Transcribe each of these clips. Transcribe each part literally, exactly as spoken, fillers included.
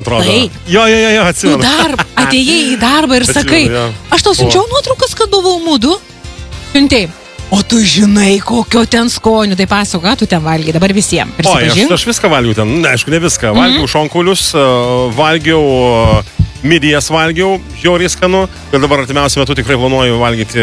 atrodo. Taip. Jo, jo, jo, jo, atsimenu. Tu dar atėjai į darbą ir sakai, Atsimenu, jo. aš tau siunčiau nuotraukas, kad buvau mudu. Siuntėjai. O tu žinai, kokio ten skonių, tai pasako, ką tu ten valgai dabar visiems. O, aš, aš viską valgiau ten, ne, aišku, ne viską. Valgiau mm-hmm. šonkulius, valgiau midijas, valgiau, žiauriai skanu. Ir dabar artimiausiu metu tikrai planuoju valgyti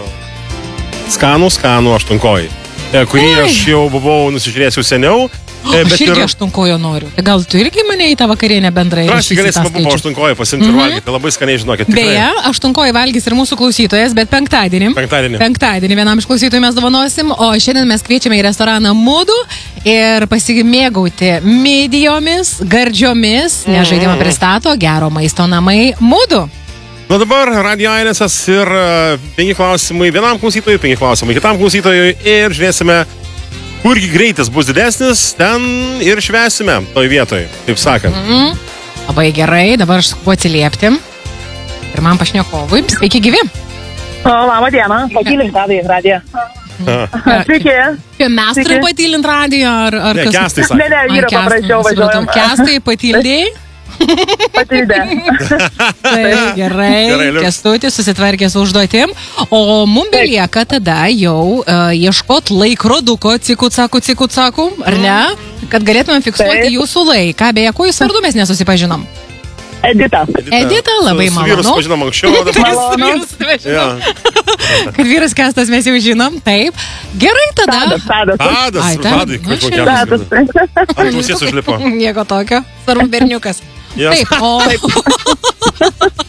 skanų, skanų aštunkojį, kurį Oi. Aš jau buvau nusižiūrėjęs jau seniau. O, aš irgi ir... aštunkojo noriu. Tai gal tu irgi mane į tą vakarienę bendrai? Drąsiai galėsime buvo aštunkojo pasimti mm-hmm. ir valgyti. Tai labai skaniai, žinokit. Tikrai. Beje, aštunkojo valgys ir mūsų klausytojas, bet penktadienį. Penktadienį. Penktadienį vienam iš klausytojų mes dovanosim, o šiandien mes kviečiame į restoraną Mudu ir pasimėgauti midijomis, gardžiomis, mm-hmm. nes žaidimą pristato gero maisto namai Mudu. Na dabar Radio Ainesas ir uh, penki klausimai vienam klausytojui, penki klausimai kitam klausytojui ir žiūrėsime, kurgi greitis bus didesnis, ten ir švęsime toj vietoj, taip sakant. Mm-hmm. Labai gerai, dabar aš skubu atsiliepti. Pirmam pašnekovui. Sveiki, gyvi. O, labą dieną. Patylint radiją. Sveiki. Mes turim patylint radiją, ar, ar ne, kas? Kestai sakė. Ne, ne, yra paprasčiau važiuojam. Kestai patildėjai? Patildė. Tai gerai, gerai Kęstutis susitvarkė su užduotim, o mum belieka tada jau uh, ieškot laikroduko, cikut-saku, cikut-saku, ar ne? Kad galėtume fiksuoti Taip. Jūsų laiką. Beje, kuo jūs vardu mes nesusipažinom? Edita. Edita, Edita labai su, malonu. Su vyrus pažinom anksčiau, o dabar... ja. Kad vyras Kestas mes jau žinom, taip. Gerai tada. Tadas, tadas. Tadas, Ai, Tadai, kažkokiam. Tadas. Ant pusės užlipo. Nieko tokio. Svarbu berniukas. Yes. Taip, o...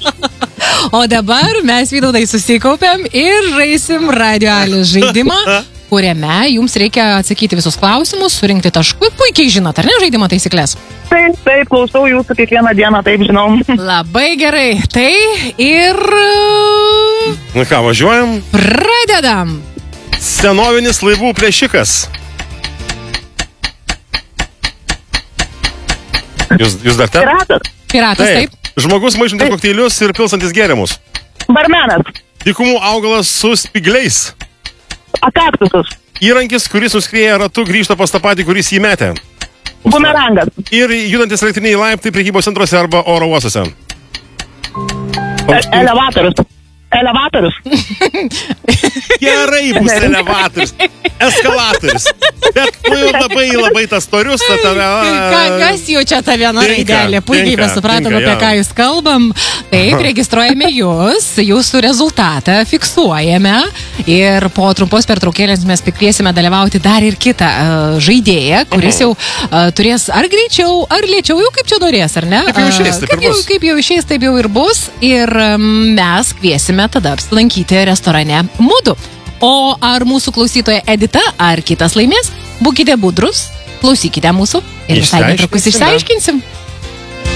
o dabar mes, Vytautai, susikaupėm ir žaisim Radio Alis žaidimą, kuriame jums reikia atsakyti visus klausimus, surinkti taškus. Puikiai žinot, ar ne, žaidimo taisyklės? Taip, taip, klausau jūsų kiekvieną dieną, taip žinau. Labai gerai. Tai ir... Na ką, važiuojam? Pradedam. Senovinis laivų plėšikas. Jūs, jūs dar ten? Piratas. Piratas, taip. taip. Žmogus maišantis kokteilius ir pilsantis gėrimus. Barmenas. Dykumų augalas su spigliais. Akaktusas. Įrankis, kuris nuskrieja ratu, grįžta pas tą patį, kuris jį metė. Bumerangas. Ir judantis elektriniai laiptai prekybos centruose arba oro uostuose. E elevatorius. Elevatorius. Gerai bus elevatorius. Eskalatorius. Bet tu jau labai, labai tas torius. Ta, ta, Ką, kas jau čia ta viena raidelė? Puikiai mes supratom, apie ką jūs kalbam. Taip, registruojame jūs, jūsų rezultatą fiksuojame ir po trumpos pertraukėlės mes pikviesime dalyvauti dar ir kitą uh, žaidėją, kuris jau uh, turės ar greičiau, ar lėčiau, jau kaip čia norės, ar ne? Kaip jau išeis, taip kaip ir jau, bus. kaip jau išeis, taip jau ir bus. Ir um, mes kviesime tada apsilankyti restorane Mudu. O ar mūsų klausytoja Edita ar kitas laimės? Būkite budrus, klausykite mūsų ir visai netrukus išsiaiškinsim.